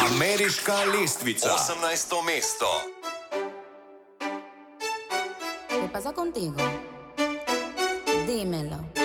Ameriška lestvica. 18. mesto. ¿Qué pasa contigo? Dímelo.